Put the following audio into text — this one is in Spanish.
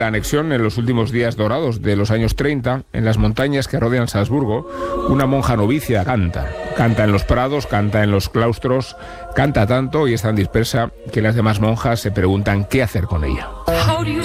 La anexión en los últimos días dorados de los años 30, en las montañas que rodean Salzburgo, una monja novicia canta. Canta en los prados, canta en los claustros, canta tanto y es tan dispersa que las demás monjas se preguntan qué hacer con ella.